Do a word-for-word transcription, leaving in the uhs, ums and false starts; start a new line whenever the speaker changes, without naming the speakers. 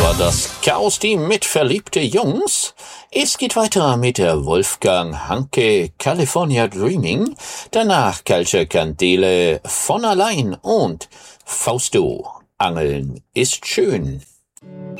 war das Chaos-Team mit verliebte Jungs. Es geht weiter mit der Wolfgang Hanke California Dreaming. Danach Calcia Candele von allein und Fausto. Angeln ist schön.